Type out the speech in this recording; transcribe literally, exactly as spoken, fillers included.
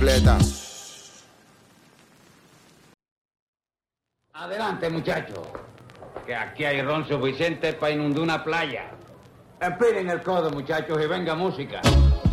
Adelante, muchachos, que aquí hay ron suficiente para inundar una playa. Empiren el codo, muchachos, y venga música.